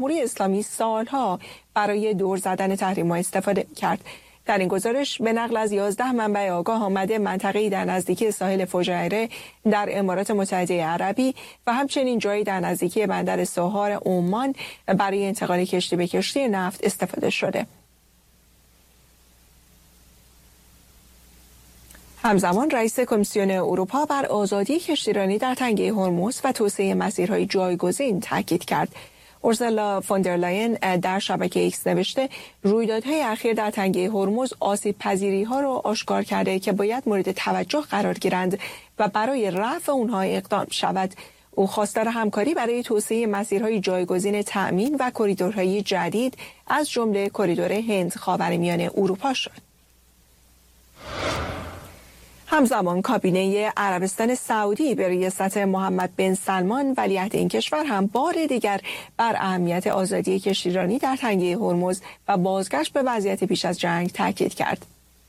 جمهوری اسلامی سالها برای دور زدن تحریم‌ها استفاده کرد. در این گزارش به نقل از 11 منبع آگاه آمده منطقه‌ای در نزدیکی ساحل فجیره در امارات متحده عربی و همچنین جایی در نزدیکی بندر سوهار عمان برای انتقال کشتی به کشتی نفت استفاده شده. همزمان رئیس کمیسیون اروپا بر آزادی کشتیرانی در تنگه هرمز و توسعه مسیرهای جایگزین تاکید کرد. اورسولا فوندرلاین در شبکه ایکس نوشته رویدادهای اخیر در تنگه هرمز آسیب پذیری ها را آشکار کرده که باید مورد توجه قرار گیرند و برای رفع اونها اقدام شود. او خواستار همکاری برای توسعه مسیرهای جایگزین تأمین و کریدورهای جدید از جمله کریدور هند خاورمیانه اروپا شد. همزمان کابینه عربستان سعودی به ریاست محمد بن سلمان ولیعهد این کشور هم بار دیگر بر اهمیت آزادی کشتیرانی در تنگه هرمز و بازگشت به وضعیت پیش از جنگ تاکید کرد.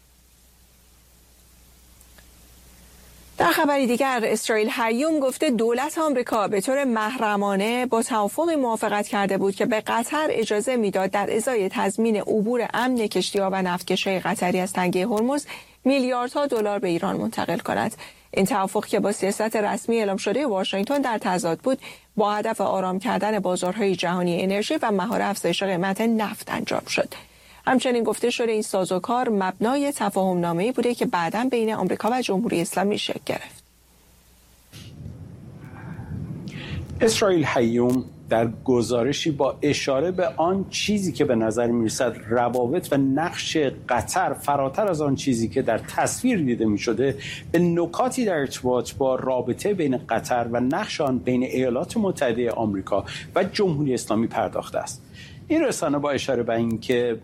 در خبری دیگر اسرائیل هیوم گفته دولت آمریکا به طور محرمانه با توافقی موافقت کرده بود که به قطر اجازه میداد در ازای تضمین عبور امن کشتی‌ها و نفتکش‌های قطری از تنگه هرمز میلیاردها دلار به ایران منتقل کند. این توافق که با سیاست رسمی اعلام شده واشنگتن در تضاد بود، با هدف آرام کردن بازارهای جهانی انرژی و مهار افزایش قیمت نفت انجام شد. همچنین گفته شده این سازوکار مبنای تفاهم‌نامه‌ای بوده که بعداً بین آمریکا و جمهوری اسلامی شکل گرفت. اسرائیل هیوم در گزارشی با اشاره به آن چیزی که به نظر می‌رسد روابط و نقش قطر فراتر از آن چیزی که در تصویر دیده می‌شده، به نکاتی در ارتباط با رابطه بین قطر و نقش آن بین ایالات متحده آمریکا و جمهوری اسلامی پرداخته است. این رسانه با اشاره به اینکه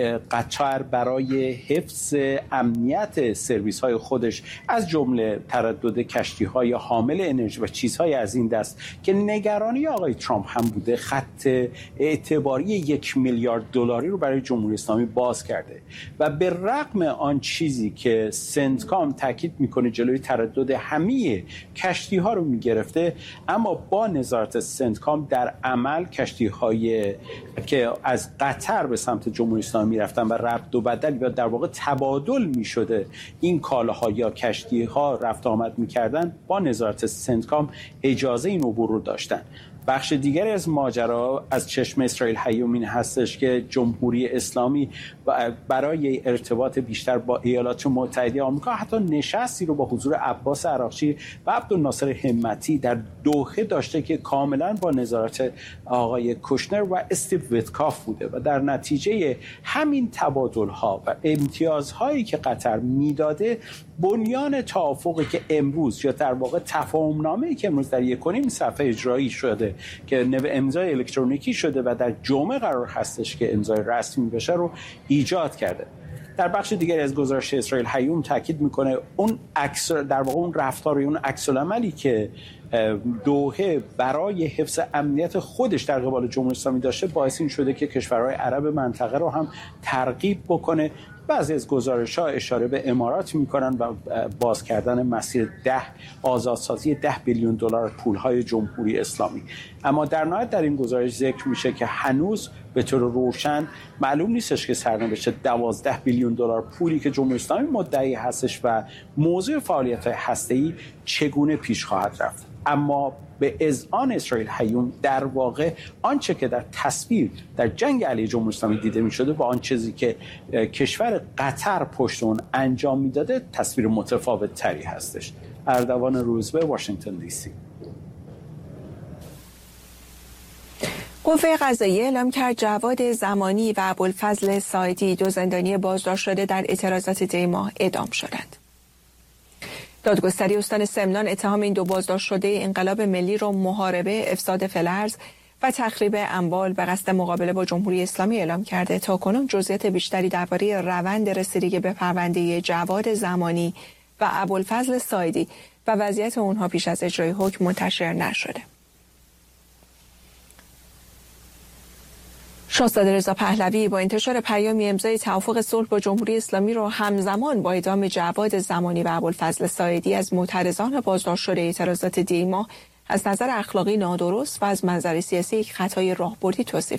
قطر برای حفظ امنیت سرویس‌های خودش از جمله تردد کشتی‌های حامل انرژی و چیزهای از این دست که نگرانی آقای ترامپ هم بوده، خط اعتباری 1 میلیارد دلاری رو برای جمهوری اسلامی باز کرده و به رغم آن چیزی که سنتکام تاکید میکنه جلوی تردد همه کشتی‌ها رو میگرفته، اما با نظارت سنتکام در عمل کشتی‌های که از قطر به سمت جمهوری اسلامی میرفتن و رفت و بدل یا در واقع تبادل میشده این کالاها یا کشتی‌ها رفت آمد میکردن، با نظارت سنتکام اجازه این عبور رو داشتن. بخش دیگری از ماجرا از چشم اسرائیل هیوم این هستش که جمهوری اسلامی برای ارتباط بیشتر با ایالات متحده آمریکا حتی نشستی رو با حضور عباس عراقچی و عبدالناصر همتی در دوحه داشته که کاملا با نظارت آقای کوشنر و استیو ویتکاف بوده و در نتیجه همین تبادل‌ها و امتیازهایی که قطر میداده، بنیان توافقی که امروز یا در واقع تفاهم‌نامه‌ای که امروز در 1.5 صفحه اجرایی شده که امضای الکترونیکی شده و در جمعه قرار هستش که امضای رسمی بشه رو ایجاد کرده. در بخش دیگری از گزارش اسرائیل هیوم تاکید میکنه اون در واقع اون رفتار، اون عکس العملی که دوحه برای حفظ امنیت خودش در قبال جمهوری اسلامی داشته، باعث این شده که کشورهای عرب منطقه رو هم ترغیب بکنه. بعضی از گزارش‌ها اشاره به امارات می‌کنن و باز کردن مسیر آزادسازی 10 بیلیون دلار پول‌های جمهوری اسلامی. اما در نهایت در این گزارش ذکر میشه که هنوز به طور روشن معلوم نیستش که سرنوشت 12 بیلیون دلار پولی که جمهوری اسلامی مدعی هستش و موضوع فعالیت‌های هسته‌ای چگونه پیش خواهد رفت. اما به اذعان اسرائیل هیوم در واقع آنچه که در تصویر در جنگ علیه جمهوری اسلامی دیده می‌شده با آن چیزی که کشور قطر پشت اون انجام میداده تصویر متفاوت تری هستش. اردوان روزبه، واشنگتن دی سی. قوه قضاییه اعلام کرد جواد زمانی و ابوالفضل سایدی، 2 زندانی بازداشت شده در اعتراضات دی ماه اعدام شدند. دادگستری استان سمنان اتهام این 2 بازداشت شده انقلاب ملی را محاربه، افساد فلز و تخریب اموال به قصد مقابله با جمهوری اسلامی اعلام کرده. تاکنون جزئیات بیشتری درباره روند رسیدگی به پرونده جواد زمانی و ابوالفضل سایدی و وضعیت اونها پیش از اجرای حکم منتشر نشده. شاهزاده رضا پهلوی با انتشار پیامی امضای توافق صلح با جمهوری اسلامی را همزمان با اعدام جواد زمانی و ابوالفضل سایدی از معترضان بازداشت شده اعتراضات دی ماه از نظر اخلاقی نادرست و از منظر سیاسی یک خطای راهبردی توصیف